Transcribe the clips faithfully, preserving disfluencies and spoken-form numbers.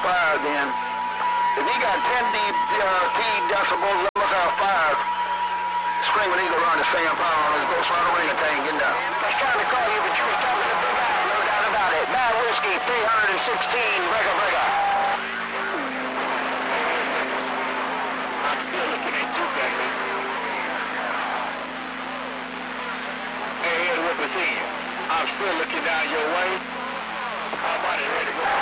five then. If he got ten D, uh, T decibels, let us have five. Screaming Eagle run the same power on his Ghost Rider orangutan, getting down. I was trying to call you, but you was talking to Big Al, no doubt about it. Bad Whiskey, three hundred sixteen, breaker, breaker. I'm still looking at you, baby. Hey, Ed, what was in you? I'm still looking down your way. How about it, ready to go?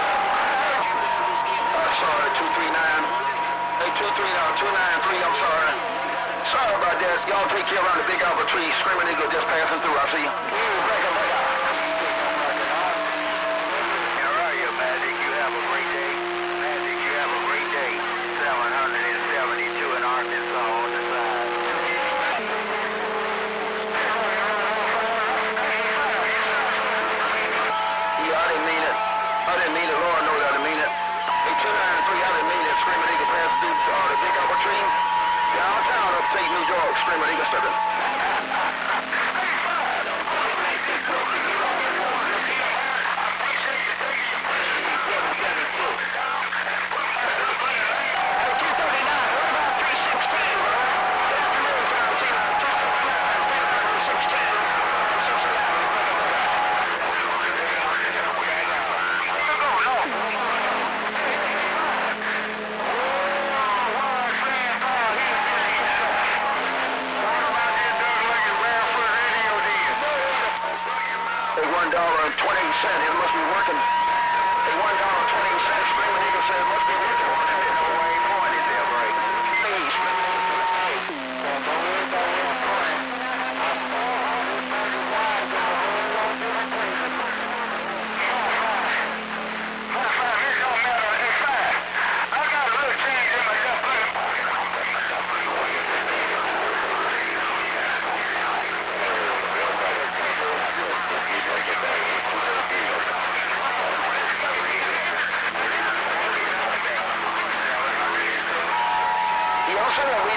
Uh, sorry, two three nine. Hey, two three nine, two nine three, I'm sorry. Sorry about that. Y'all take care around the Big Alpha tree. Screaming Eagle just passing through. I see you. Mm, breaker, breaker. All right, you Magic. You have a great day. Magic, you have a great day. seven hundred seventy-two in Arkansas on the side. Yeah, I didn't mean it. I didn't mean it. Lord knows I didn't mean it. Hey, two nine three, I didn't mean it. Screaming Eagle passing through uh, the Big Alpha tree. Downtown upstate New York. Screaming Eagle stepping. one dollar and twenty-eight cents. It must be working. Hey, one dollar and twenty-eight cents. Screaming Eagle said it must be working. Please. Also,